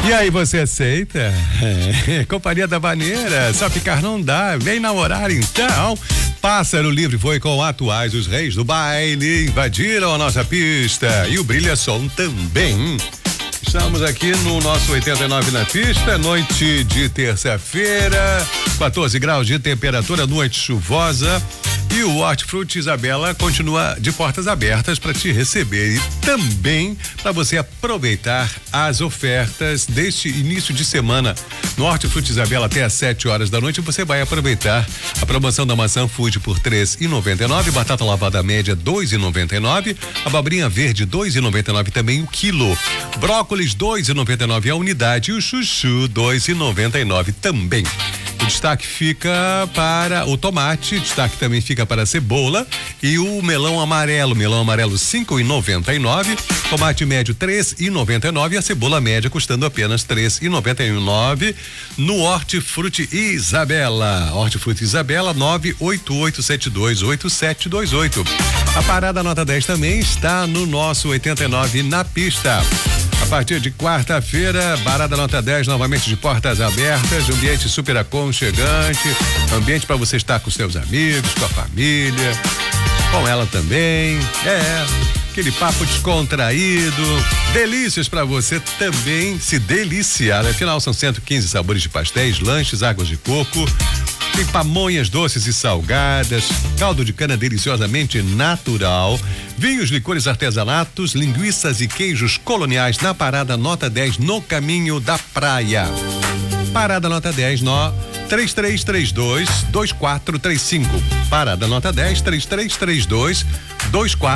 E aí, você aceita? Companhia da Vaneira, só ficar não dá, vem namorar então. Pássaro Livre foi com Atuais, os reis do baile invadiram a nossa pista e o Brilha Som também. Estamos aqui no nosso 89 na pista, noite de terça-feira, 14 graus de temperatura, noite chuvosa. E o Hortifruti Isabela continua de portas abertas para te receber e também para você aproveitar as ofertas deste início de semana. No Hortifruti Isabela até às 7 horas da noite você vai aproveitar a promoção da maçã Fuji por R$3,99, batata lavada média R$2,99, abobrinha verde R$2,99 também o quilo, brócolis R$2,99 a unidade e o chuchu R$2,99 também. O destaque fica para o tomate, destaque também fica para a cebola e o melão amarelo R$5,99, tomate médio R$3,99 e a cebola média custando apenas R$3,99 no Hortifruti Isabela. Hortifruti Isabela 988728728. A parada nota 10 também está no nosso 89 na pista. A partir de quarta-feira, parada nota 10 novamente de portas abertas, ambiente super aconchegante, ambiente para você estar com seus amigos, com a família, com ela também, aquele papo descontraído, delícias para você também se deliciar, afinal são 115 sabores de pastéis, lanches, águas de coco, tem pamonhas doces e salgadas, caldo de cana deliciosamente natural, vinhos, licores, artesanatos, linguiças e queijos coloniais na parada nota 10 no caminho da praia. Parada nota 10 no 3332-2435. Parada nota 10 3332-2435.